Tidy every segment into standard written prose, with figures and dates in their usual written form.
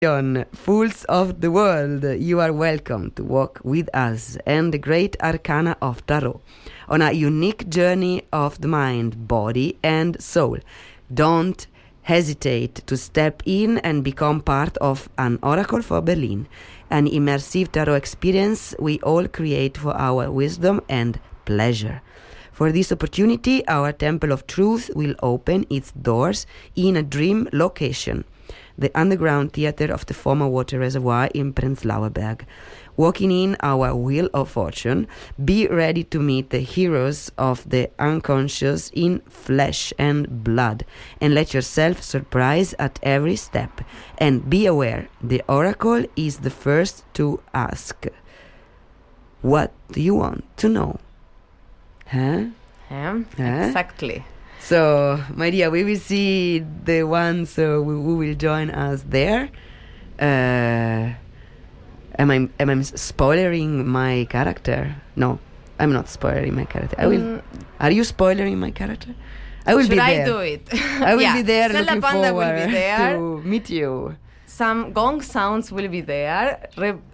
Fools of the world, you are welcome to walk with us and the great arcana of Tarot on a unique journey of the mind, body and soul. Don't hesitate to step in and become part of an Oracle for Berlin, an immersive tarot experience we all create for our wisdom and pleasure. For this opportunity, our Temple of Truth will open its doors in a dream location, the underground theater of the former water reservoir in Prenzlauer Berg. Walking in our Wheel of Fortune, be ready to meet the heroes of the unconscious in flesh and blood, and let yourself surprise at every step. And be aware, the Oracle is the first to ask, what do you want to know? Huh? Exactly. So, my dear, we will see the ones who will join us there. Am I spoiling my character? No, I'm not spoiling my character. I will. Are you spoiling my character? I will be there. Should I do it? I will be there. Stella looking Panda forward will be there. to meet you. Some gong sounds will be there.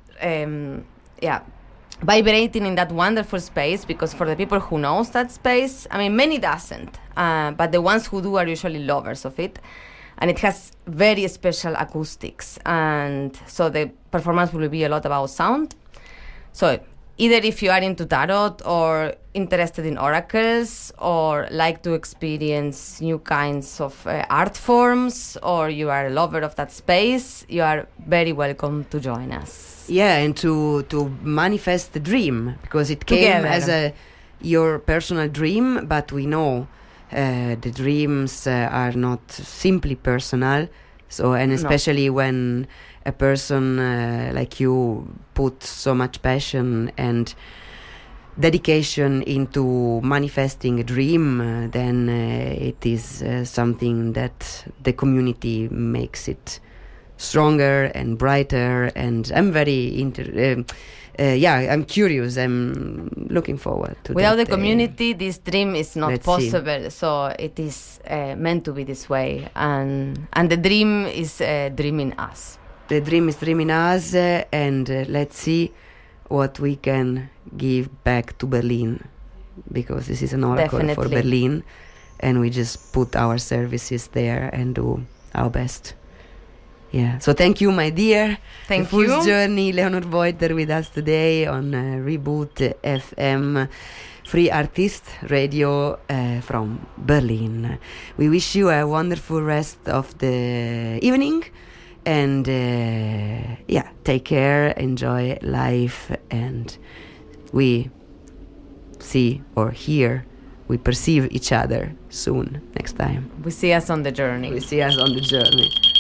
Vibrating in that wonderful space, because for the people who knows that space, I mean, many doesn't, but the ones who do are usually lovers of it, and it has very special acoustics, and so the performance will be a lot about sound. So either if you are into tarot or interested in oracles or like to experience new kinds of art forms, or you are a lover of that space, you are very welcome to join us. Yeah, and to manifest the dream, because it came Together. as your personal dream, but we know the dreams are not simply personal. So, and especially when a person like you put so much passion and dedication into manifesting a dream, then it is something that the community makes it stronger and brighter, and I'm very I'm curious. I'm looking forward to Without that the community, this dream is not possible. So it is meant to be this way, and the dream is dreaming us. The dream is dreaming us, and let's see what we can give back to Berlin, because this is an oracle for Berlin, and we just put our services there and do our best. Yeah, so thank you, my dear. Thank you. Fool's Journey, Leonor Voiter with us today on Reboot FM, free artist radio from Berlin. We wish you a wonderful rest of the evening, and take care, enjoy life, and we see or hear, we perceive each other soon next time. We see us on the journey.